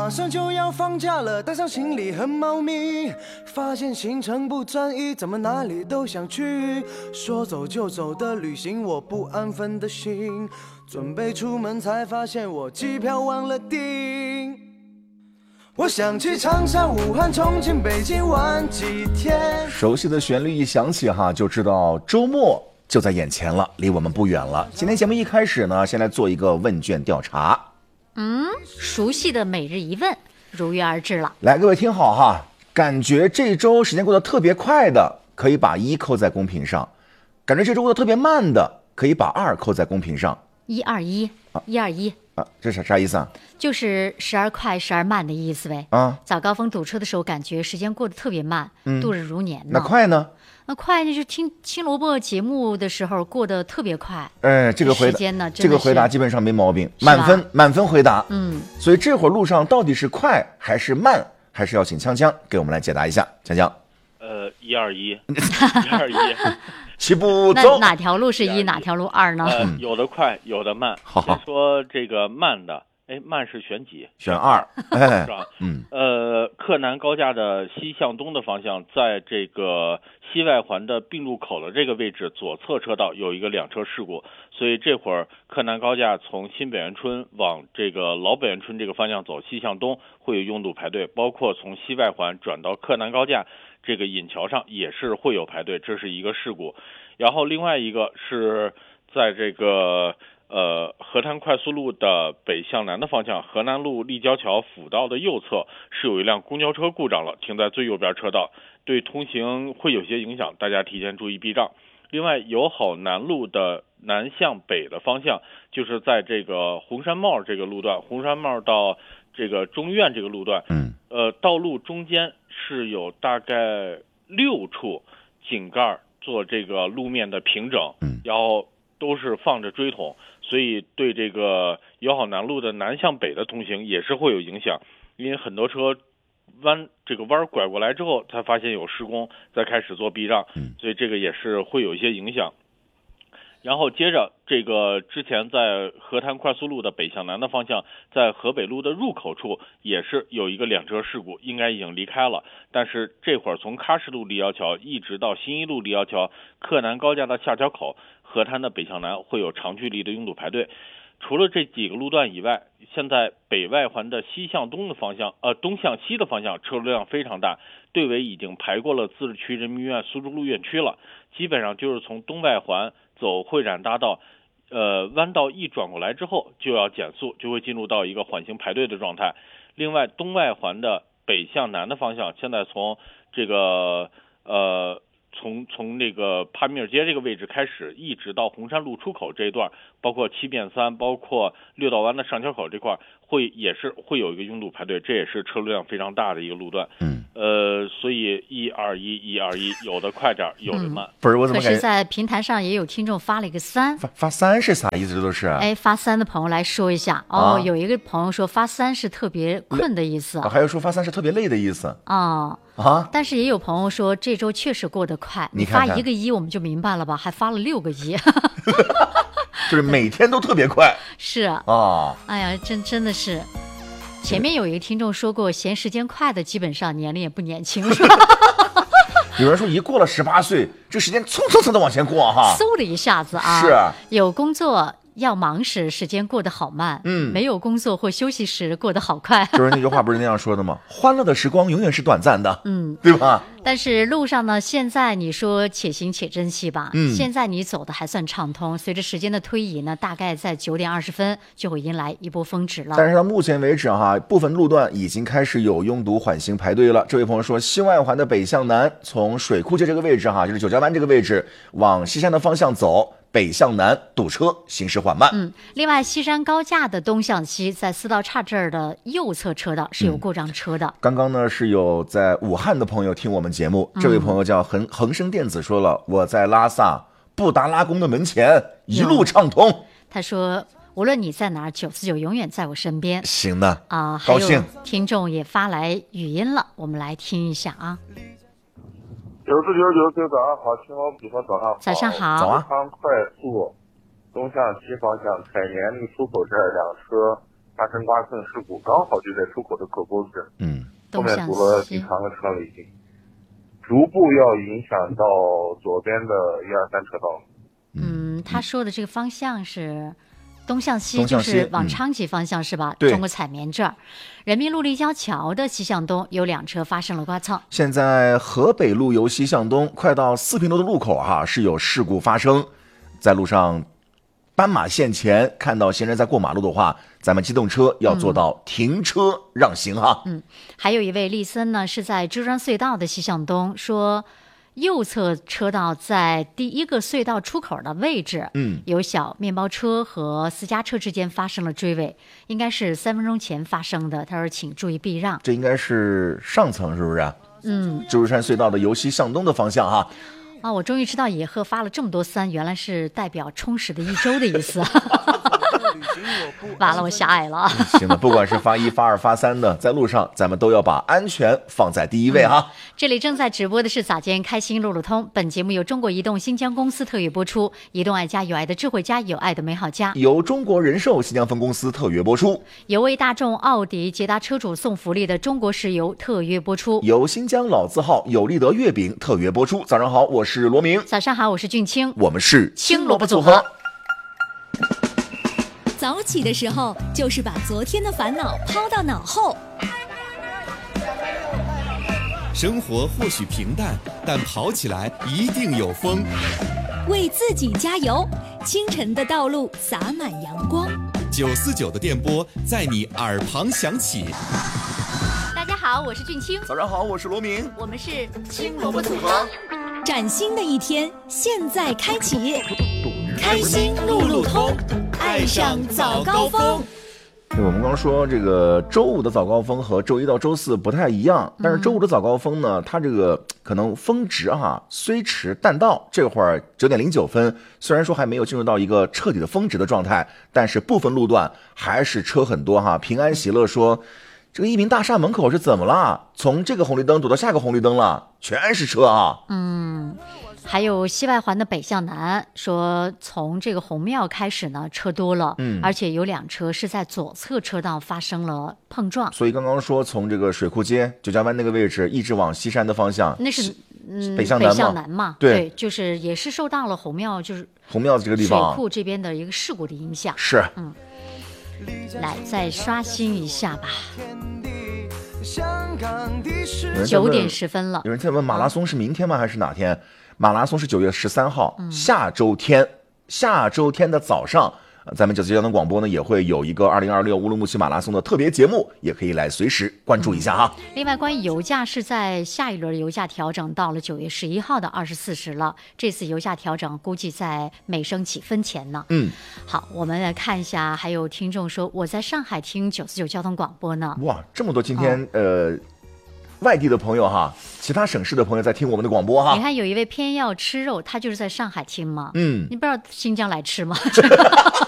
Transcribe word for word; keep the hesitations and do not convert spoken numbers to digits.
上就要放假了，带上行李和猫咪，发现行程不专一，怎么哪里都想去。说走就走的旅行，我不安分的心，准备出门才发现我机票忘了订。我想去长沙、武汉、重庆、北京玩几天。 熟悉的旋律一响起哈，就知道周末就在眼前了，离我们不远了。今天节目一开始呢，先来做一个问卷调查。 嗯，熟悉的每日一问如约而至了。 来，各位听好哈，感觉这周时间过得特别快的，可以把一扣在公屏上；感觉这周过得特别慢的，可以把二扣在公屏上。 一二一，一二一啊，这是啥意思啊？ 就是时而快，时而慢的意思呗。 啊， 早高峰堵车的时候，感觉时间过得特别慢，嗯、度日如年呢。 那快呢？ 那快那就听青萝卜节目的时候过得特别快。 哎，这个回答， 时间呢， 这个回答基本上没毛病，满分，满分回答。 嗯， 所以这会儿路上到底是快还是慢，还是要请锵锵给我们来解答一下。锵锵， 呃，一二一，一二一。 齐步走。 那哪条路是一，哪条路二呢？ 呃，有的快，有的慢。 好， 先说这个慢的，哎，慢是选几？ 选二，哎， 是吧？ 嗯， 呃，克南高架的西向东的方向，在这个西外环的并入口的这个位置，左侧车道有一个两车事故，所以这会儿克南高架从新北园村往这个老北园村这个方向走，西向东会有拥堵排队，包括从西外环转到克南高架这个引桥上也是会有排队，这是一个事故。然后另外一个是在这个呃河滩快速路的北向南的方向，河南路立交桥辅道的右侧是有一辆公交车故障了，停在最右边车道，对通行会有些影响，大家提前注意避让。另外，友好南路的南向北的方向，就是在这个红山帽这个路段，红山帽到这个中医院这个路段， 嗯， 呃，道路中间是有大概六处井盖做这个路面的平整， 嗯， 然后都是放着锥筒，所以对这个友好南路的南向北的通行也是会有影响，因为很多车弯这个弯拐过来之后，才发现有施工，再开始做避让，所以这个也是会有一些影响。然后接着这个之前在河滩快速路的北向南的方向，在河北路的入口处也是有一个两车事故，应该已经离开了，但是这会儿从喀什路立交桥一直到新一路立交桥克南高架的下桥口，河滩的北向南会有长距离的拥堵排队。除了这几个路段以外，现在北外环的西向东的方向，呃，东向西的方向车流量非常大，队尾已经排过了自治区人民医院苏州路院区了，基本上就是从东外环走会展大道，呃，弯道一转过来之后就要减速，就会进入到一个缓行排队的状态。另外，东外环的北向南的方向，现在从这个呃。从从那个帕米尔街这个位置开始，一直到红山路出口这一段，包括七变三，包括六道湾的上桥口这块，会也是会有一个拥堵排队，这也是车流量非常大的一个路段。 嗯， 呃，所以一二一，一二一，有的快点，有的慢。 嗯、 不是我怎么感觉？ 可是，在平台上也有听众发了一个三， 发发三是啥意思？这都是？ 哎，发三的朋友来说一下哦。啊、有一个朋友说发三是特别困的意思， 啊、还有说发三是特别累的意思。 哦。 啊！ 但是也有朋友说这周确实过得快， 你看看发一个一我们就明白了吧？还发了六个一， 就是每天都特别快。 是啊， 哦， 哎呀，真真的是。前面有一个听众说过，嫌时间快的基本上年龄也不年轻，是吧？ 有人说一过了十八岁，这时间蹭蹭蹭的往前过哈， 嗖的一下子啊！ 是有工作要忙时，时间过得好慢； 嗯， 没有工作或休息时，过得好快。 就是那句话不是那样说的吗？欢乐的时光永远是短暂的， 嗯， 对吧？ 但是路上呢，现在你说且行且珍惜吧。 嗯， 现在你走的还算畅通，随着时间的推移呢，大概在九点二十分就会迎来一波峰值了。 但是到目前为止哈，部分路段已经开始有拥堵缓行排队了。这位朋友说，西外环的北向南，从水库街这个位置哈，就是九家湾这个位置往西山的方向走。北向南堵车，行驶缓慢。 嗯，另外西山高架的东向西，在四道岔这儿的右侧车道是有过障车的。 嗯、刚刚呢是有在武汉的朋友听我们节目， 嗯、 这位朋友叫恒恒生电子说了，我在拉萨布达拉宫的门前，一路畅通。 他说，无论你在哪儿，九四九永远在我身边。 行的啊、呃， 高兴。 听众也发来语音了，我们来听一下啊。 九四九九四，早上好，青龙比说早上好。 早上好。 早啊。 康快速东向西方向采年路出口这儿两车发生刮蹭事故，刚好就在出口的可沟子， 嗯， 后面堵了挺长的车了，已经逐步要影响到左边的一二三车道了。 嗯，他说的这个方向是东向西， 东向西就是往昌吉方向、嗯、是吧？ 对， 中国彩棉这儿，人民路立交桥的西向东有两车发生了刮蹭。 现在河北路由西向东，快到四平路的路口哈、啊、是有事故发生，在路上斑马线前看到行人在过马路的话，咱们机动车要做到停车让行哈。 嗯，还有一位丽森呢，是在芝山隧道的西向东，说右侧车道在第一个隧道出口的位置， 嗯， 有小面包车和私家车之间发生了追尾，应该是三分钟前发生的。他说，请注意避让。 这应该是上层是不是？ 嗯， 芝山隧道的由西向东的方向哈。 啊，我终于知道野鹤发了这么多三，原来是代表充实的一周的意思。完了，我狭隘了。 行了，不管是发一、发二、发三的，在路上咱们都要把安全放在第一位哈、嗯。 这里正在直播的是早间开心路路通，本节目由中国移动新疆公司特约播出，移动爱家有爱的智慧家，有爱的美好家， 由中国人寿新疆分公司特约播出， 由为大众奥迪捷达车主送福利的中国石油特约播出， 由新疆老字号有利德月饼特约播出。早上好，我是罗明。 早上好，我是俊清， 我们是青萝卜组合。 早起的时候，就是把昨天的烦恼抛到脑后。 生活或许平淡，但跑起来一定有风。 为自己加油，清晨的道路洒满阳光。 九四九的电波在你耳旁响起。 大家好，我是俊清。 早上好，我是罗明。 我们是青萝卜组合。 崭新的一天现在开启，开心路路通，爱上早高峰。 对，我们刚说这个周五的早高峰和周一到周四不太一样，但是周五的早高峰呢，它这个可能峰值哈虽迟但到。这会儿九点零九分，虽然说还没有进入到一个彻底的峰值的状态，但是部分路段还是车很多哈。平安喜乐说，这个一民大厦门口是怎么了？从这个红绿灯堵到下个红绿灯了，全是车啊。 嗯。还有西外环的北向南说，从这个红庙开始呢，车多了，嗯，而且有两车是在左侧车道发生了碰撞。 所以刚刚说从这个水库街九家湾那个位置一直往西山的方向， 那是嗯北向南嘛， 北向南嘛， 对， 对，就是也是受到了红庙就是红庙这个地方水库这边的一个事故的影响。 是， 嗯，来再刷新一下吧。九点十分了， 有人在问马拉松是明天吗？还是哪天？马拉松是九月十三号，下周天，下周天的早上，咱们九四交通广播呢也会有一个二零二六乌鲁木齐马拉松的特别节目，也可以来随时关注一下哈。 嗯、另外，关于油价是在下一轮油价调整到了九月十一号的二十四时了，这次油价调整估计在每升几分钱呢？ 嗯， 好，我们来看一下，还有听众说我在上海听九四九交通广播呢。 哇，这么多今天、哦、呃。外地的朋友哈，其他省市的朋友在听我们的广播哈。 你看有一位偏要吃肉，他就是在上海听吗？ 嗯， 你不知道新疆来吃吗？